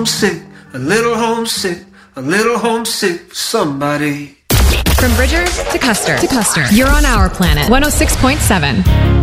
homesick, a little homesick, a little homesick for somebody. From Bridgers to Custer. You're on our planet. 106.7.